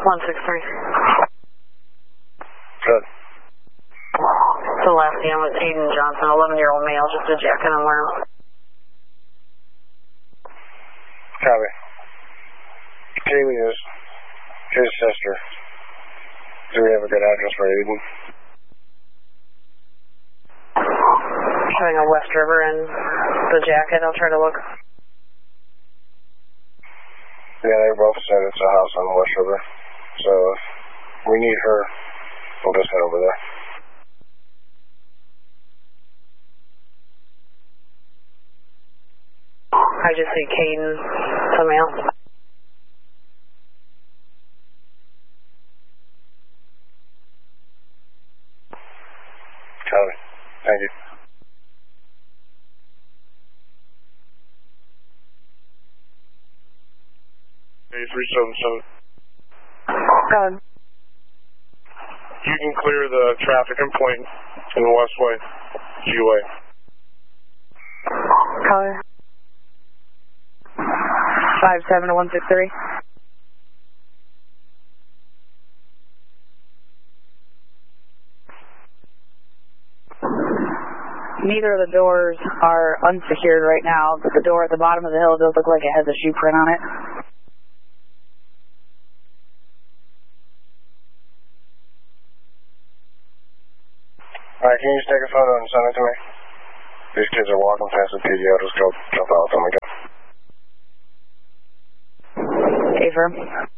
163. Good. So last name was Aiden Johnson, 11-year-old male, just a jacket and wearing. Copy. Kaylee is his sister. Do we have a good address for Aiden? Showing a West River and the jacket, I'll try to look. Yeah, they both said it's a house on the West River. So if we need her, we'll just head over there. I just see Caden, the male. Copy. Thank you. A377. Go ahead. You can clear the traffic and point in the Westway, GUA. Color. 57 to 163. Neither of the doors are unsecured right now, but the door at the bottom of the hill does look like it has a shoe print on it. Alright, can you just take a photo and send it to me? These kids are walking past the PD, I'll just go jump out with them again. Affirm.